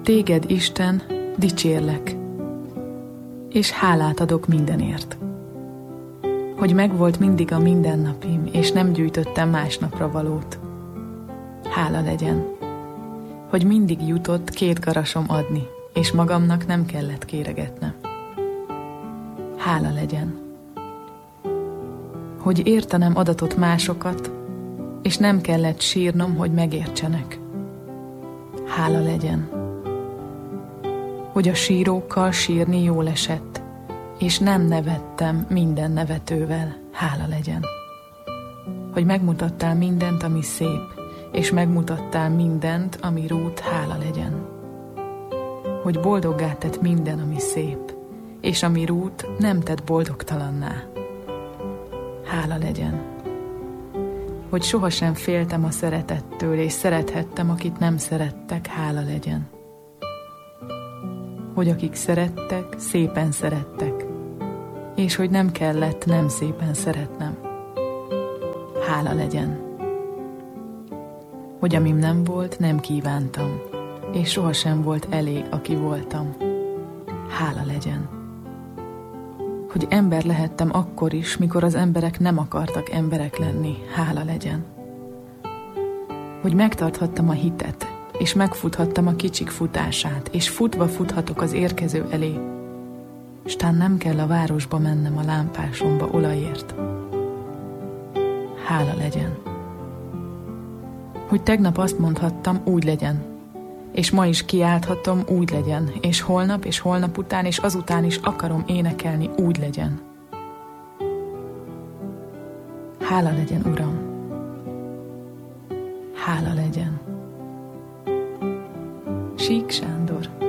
Téged, Isten, dicsérlek, és hálát adok mindenért. Hogy megvolt mindig a mindennapim, és nem gyűjtöttem másnapra valót. Hála legyen, hogy mindig jutott 2 garasom adni, és magamnak nem kellett kéregetnem. Hála legyen, hogy értenem adatot másokat, és nem kellett sírnom, hogy megértsenek. Hála legyen, hogy a sírókkal sírni jól esett, és nem nevettem minden nevetővel. Hála legyen, hogy megmutattál mindent, ami szép, és megmutattál mindent, ami rút. Hála legyen, hogy boldoggá tett minden, ami szép, és ami rút nem tett boldogtalanná. Hála legyen, hogy sohasem féltem a szeretettől, és szerethettem, akit nem szerettek. Hála legyen, hogy akik szerettek, szépen szerettek, és hogy nem kellett nem szépen szeretnem. Hála legyen, hogy amim nem volt, nem kívántam, és sohasem volt elég, aki voltam. Hála legyen, hogy ember lehettem akkor is, mikor az emberek nem akartak emberek lenni. Hála legyen, hogy megtarthattam a hitet, és megfuthattam a kicsik futását, és futva futhatok az érkező elé, s tán nem kell a városba mennem a lámpásomba olajért. Hála legyen, hogy tegnap azt mondhattam, úgy legyen, és ma is kiálthatom, úgy legyen, és holnap után, és azután is akarom énekelni, úgy legyen. Hála legyen, Uram! Hála legyen! Sík Sándor.